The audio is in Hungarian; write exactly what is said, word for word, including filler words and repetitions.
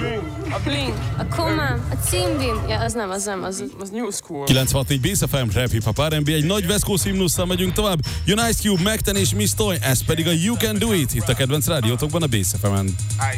A Bling, a Kumam, a Cimbim. Ja, az nem, az nem, az, az New School. kilencvenhat négy Bész ef em, Rap Hip Hop er and bé, egy nagy West Coast himnusszal megyünk tovább. Jön Ice Cube, Megten és Miss Toy, ez pedig a You Can Do It, itt a kedvenc rádiótokban a Bész ef emen.